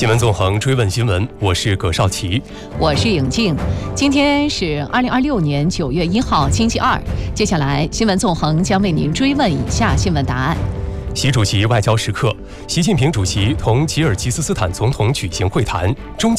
新闻纵横追问新闻，我是葛少奇， 我是颖静。今天是2026年9月1号，星期二。接下来，新闻纵横将为您追问以下新闻答案： 习主席外交时刻，习近平主席同吉尔吉斯斯坦总统举行会谈，中